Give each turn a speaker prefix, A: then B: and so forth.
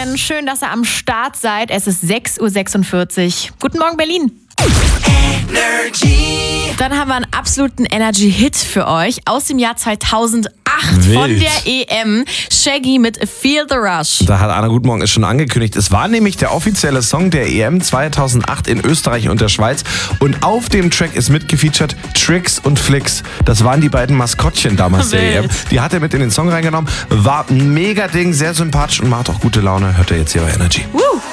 A: Morgen. Schön, dass ihr am Start seid. Es ist 6:46 Uhr. Guten Morgen, Berlin. Dann haben wir einen absoluten Energy-Hit für euch aus dem Jahr 2008 von der EM. Shaggy mit Feel the Rush.
B: Da hat Anna Guten Morgen es schon angekündigt. Es war nämlich der offizielle Song der EM 2008 in Österreich und der Schweiz. Und auf dem Track ist mitgefeatured Tricks und Flicks. Das waren die beiden Maskottchen damals der EM. Die hat er mit in den Song reingenommen. War ein mega Ding, sehr sympathisch und macht auch gute Laune. Hört ihr jetzt hier bei Energy.